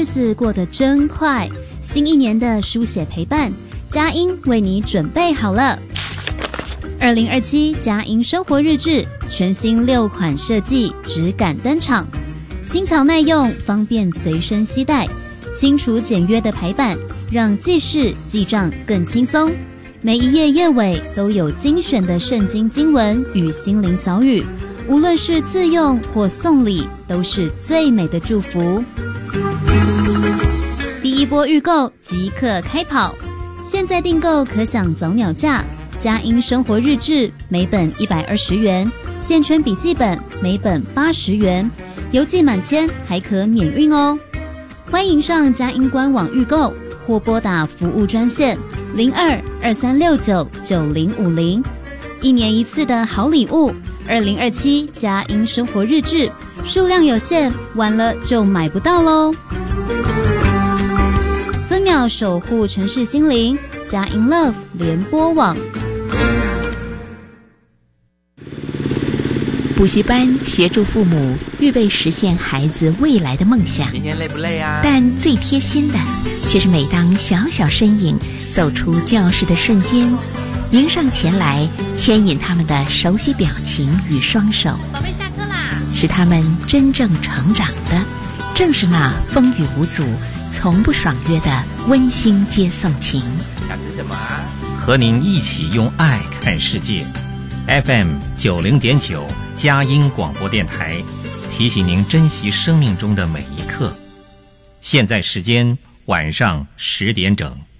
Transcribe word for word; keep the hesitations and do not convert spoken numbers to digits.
日子过得真快，新一年的书写陪伴，佳音为你准备好了。二零二七佳音生活日志全新六款设计质感登场，轻巧耐用，方便随身携带，清楚简约的排版让记事记账更轻松。每一页页尾都有精选的圣经经文与心灵小语，无论是自用或送礼，都是最美的祝福。第一波预购即刻开跑，现在订购可享早鸟价。佳音生活日志每本一百二十元，线圈笔记本每本八十元，邮寄满千还可免运哦。欢迎上佳音官网预购，或拨打服务专线零二二三六九九零五零。一年一次的好礼物，二零二七佳音生活日志，数量有限，晚了就买不到喽。分秒守护城市心灵，佳音 Love 联播网。 补习班协助父母预备实现孩子未来的梦想， 今天累不累啊？ 但最贴心的却是每当小小身影走出教室的瞬间，迎上前来牵引他们的熟悉表情与双手。 宝贝下课啦！ 使他们真正成长的，正是那风雨无阻、从不爽约的温馨接送情。 想吃什么啊？ 和您一起用爱看世界。F M 九零点九佳音广播电台提醒您珍惜生命中的每一刻。现在时间晚上十点整。